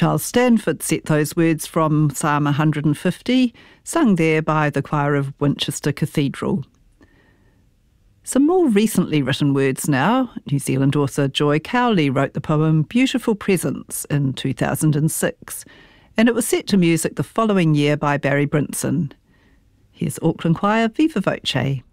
Charles Stanford set those words from Psalm 150, sung there by the choir of Winchester Cathedral. Some more recently written words now. New Zealand author Joy Cowley wrote the poem Beautiful Presence in 2006, and it was set to music the following year by Barry Brinson. Here's Auckland Choir Viva Voce.